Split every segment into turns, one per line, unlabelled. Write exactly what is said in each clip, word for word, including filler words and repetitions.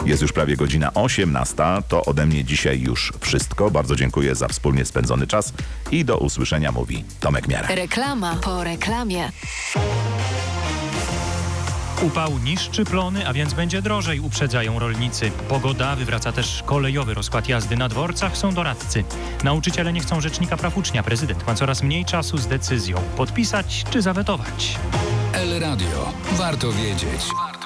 Jest już prawie godzina osiemnasta. To ode mnie dzisiaj już wszystko. Bardzo dziękuję za wspólnie spędzony czas i do usłyszenia, mówi Tomek Miara.
Reklama po reklamie.
Upał niszczy plony, a więc będzie drożej, uprzedzają rolnicy. Pogoda wywraca też kolejowy rozkład jazdy. Na dworcach są doradcy. Nauczyciele nie chcą rzecznika praw ucznia. Prezydent ma coraz mniej czasu z decyzją. Podpisać czy zawetować?
El Radio. Warto wiedzieć.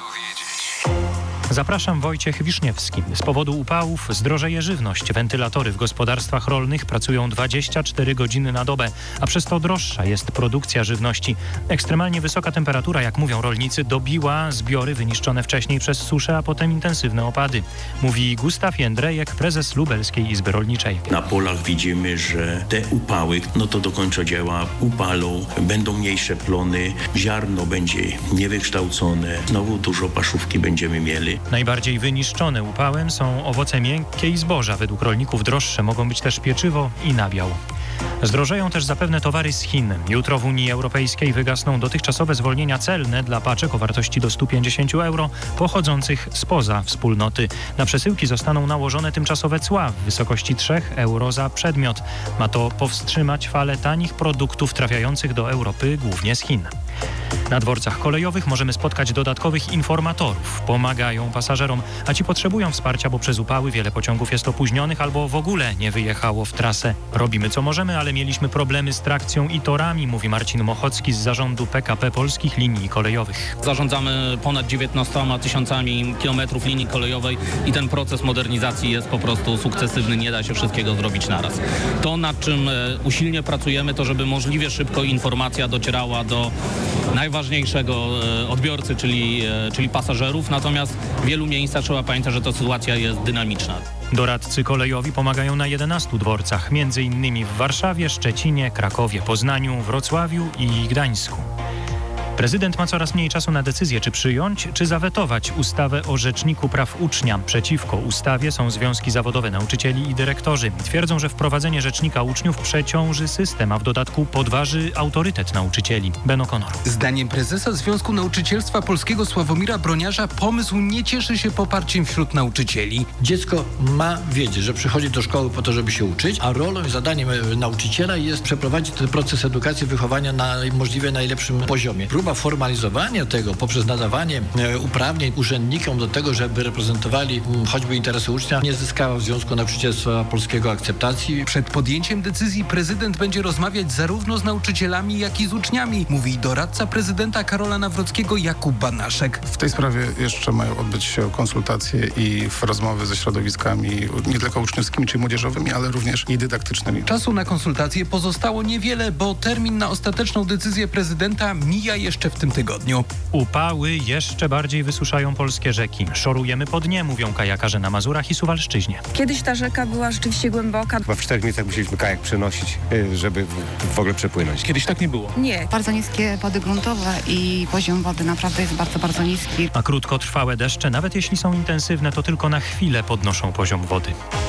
Zapraszam, Wojciech Wiszniewski. Z powodu upałów zdrożeje żywność. Wentylatory w gospodarstwach rolnych pracują dwadzieścia cztery godziny na dobę, a przez to droższa jest produkcja żywności. Ekstremalnie wysoka temperatura, jak mówią rolnicy, dobiła zbiory wyniszczone wcześniej przez suszę, a potem intensywne opady. Mówi Gustaw Jędrejek, prezes Lubelskiej Izby Rolniczej.
Na polach widzimy, że te upały, no to do końca dzieła upalą, będą mniejsze plony, ziarno będzie niewykształcone, znowu dużo paszówki będziemy mieli.
Najbardziej wyniszczone upałem są owoce miękkie i zboża. Według rolników droższe mogą być też pieczywo i nabiał. Zdrożeją też zapewne towary z Chin. Jutro w Unii Europejskiej wygasną dotychczasowe zwolnienia celne dla paczek o wartości do stu pięćdziesięciu euro pochodzących spoza wspólnoty. Na przesyłki zostaną nałożone tymczasowe cła w wysokości trzech euro za przedmiot. Ma to powstrzymać falę tanich produktów trafiających do Europy, głównie z Chin. Na dworcach kolejowych możemy spotkać dodatkowych informatorów. Pomagają pasażerom, a ci potrzebują wsparcia, bo przez upały wiele pociągów jest opóźnionych albo w ogóle nie wyjechało w trasę. Robimy co możemy, ale mieliśmy problemy z trakcją i torami, mówi Marcin Mochocki z zarządu P K P Polskich Linii Kolejowych.
Zarządzamy ponad dziewiętnastoma tysiącami kilometrów linii kolejowej i ten proces modernizacji jest po prostu sukcesywny, nie da się wszystkiego zrobić naraz. To, nad czym usilnie pracujemy, to żeby możliwie szybko informacja docierała do najważniejszego odbiorcy, czyli, czyli pasażerów, natomiast w wielu miejscach trzeba pamiętać, że ta sytuacja jest dynamiczna.
Doradcy kolejowi pomagają na jedenastu dworcach, między innymi w Warszawie, Szczecinie, Krakowie, Poznaniu, Wrocławiu i Gdańsku. Prezydent ma coraz mniej czasu na decyzję, czy przyjąć, czy zawetować ustawę o Rzeczniku Praw Ucznia. Przeciwko ustawie są związki zawodowe nauczycieli i dyrektorzy. Twierdzą, że wprowadzenie Rzecznika Uczniów przeciąży system, a w dodatku podważy autorytet nauczycieli. Ben O'Connor.
Zdaniem prezesa Związku Nauczycielstwa Polskiego Sławomira Broniarza pomysł nie cieszy się poparciem wśród nauczycieli.
Dziecko ma wiedzieć, że przychodzi do szkoły po to, żeby się uczyć, a rolą i zadaniem nauczyciela jest przeprowadzić ten proces edukacji, wychowania na możliwie najlepszym poziomie. Próba formalizowania tego poprzez nadawanie e, uprawnień urzędnikom do tego, żeby reprezentowali m, choćby interesy ucznia, nie zyskała w Związku Nauczycielstwa Polskiego akceptacji.
Przed podjęciem decyzji prezydent będzie rozmawiać zarówno z nauczycielami, jak i z uczniami, mówi doradca prezydenta Karola Nawrockiego Jakub Banaszek.
W tej sprawie jeszcze mają odbyć się konsultacje i rozmowy ze środowiskami nie tylko uczniowskimi czy młodzieżowymi, ale również i dydaktycznymi.
Czasu na konsultacje pozostało niewiele, bo termin na ostateczną decyzję prezydenta mija jeszcze jeszcze w tym tygodniu.
Upały jeszcze bardziej wysuszają polskie rzeki. Szorujemy po dnie, mówią kajakarze na Mazurach i Suwalszczyźnie.
Kiedyś ta rzeka była rzeczywiście głęboka.
Chyba w czterech miejscach musieliśmy kajak przenosić, żeby w ogóle przepłynąć.
Kiedyś tak nie było.
Nie.
Bardzo niskie wody gruntowe i poziom wody naprawdę jest bardzo, bardzo niski.
A krótkotrwałe deszcze, nawet jeśli są intensywne, to tylko na chwilę podnoszą poziom wody.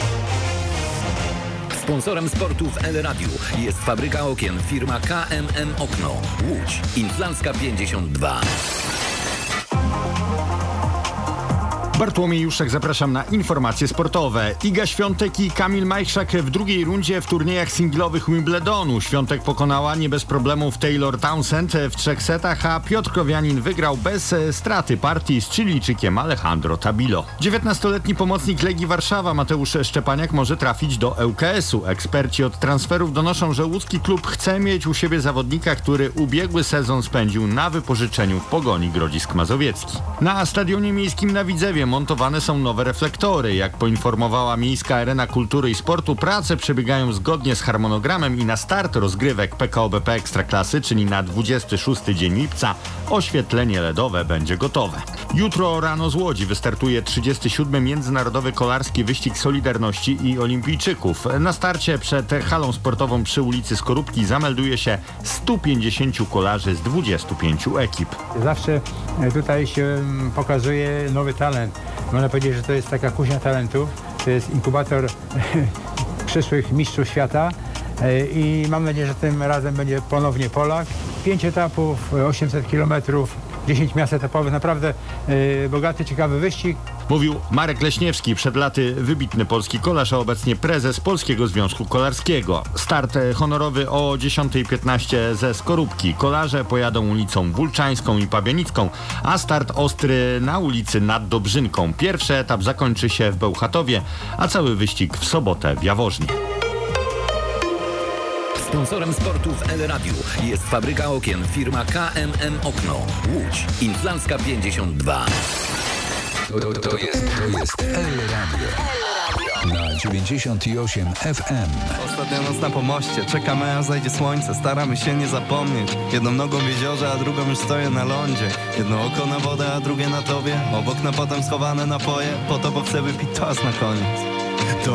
Sponsorem sportu w El Radiu jest fabryka okien firma K M M Okno. Łódź. Inflancka pięćdziesiąt dwa.
Bartłomiej Juszczak, zapraszam na informacje sportowe. Iga Świątek i Kamil Majchrzak w drugiej rundzie w turniejach singlowych Wimbledonu. Świątek pokonała nie bez problemów Taylor Townsend w trzech setach, a Piotr Krowianin wygrał bez straty partii z Chilijczykiem Alejandro Tabilo. dziewiętnastoletni pomocnik Legii Warszawa Mateusz Szczepaniak może trafić do L K S-u. Eksperci od transferów donoszą, że łódzki klub chce mieć u siebie zawodnika, który ubiegły sezon spędził na wypożyczeniu w Pogoni Grodzisk Mazowiecki. Na stadionie miejskim na Widzewie montowane są nowe reflektory. Jak poinformowała Miejska Arena Kultury i Sportu, prace przebiegają zgodnie z harmonogramem i na start rozgrywek P K O B P Ekstraklasy, czyli na dwudziesty szósty dzień lipca, oświetlenie L E D owe będzie gotowe. Jutro rano z Łodzi wystartuje trzydziesty siódmy Międzynarodowy Kolarski Wyścig Solidarności i Olimpijczyków. Na starcie przed halą sportową przy ulicy Skorupki zamelduje się stu pięćdziesięciu kolarzy z dwudziestu pięciu ekip.
Zawsze tutaj się pokazuje nowy talent. Można powiedzieć, że to jest taka kuźnia talentów. To jest inkubator przyszłych mistrzów świata i mam nadzieję, że tym razem będzie ponownie Polak. Pięć etapów, osiemset kilometrów dziesięć miast etapowych, naprawdę yy, bogaty, ciekawy wyścig.
Mówił Marek Leśniewski, przed laty wybitny polski kolarz, a obecnie prezes Polskiego Związku Kolarskiego. Start honorowy o dziesiąta piętnaście ze Skorupki. Kolarze pojadą ulicą Wólczańską i Pabianicką, a start ostry na ulicy nad Dobrzynką. Pierwszy etap zakończy się w Bełchatowie, a cały wyścig w sobotę w Jaworznie.
Sponsorem sportu w El Radio jest fabryka okien firma K M M Okno. Łódź. Inflancka pięćdziesiąt dwa.
To, to, to, jest, to jest El Radio na dziewięćdziesiąt osiem F M.
Ostatnia noc na pomoście, czekamy aż zajdzie słońce, staramy się nie zapomnieć. Jedną nogą w jeziorze, a drugą już stoję na lądzie. Jedno oko na wodę, a drugie na tobie. Obok na potem schowane napoje, po to bo chcę wypić toast na koniec. To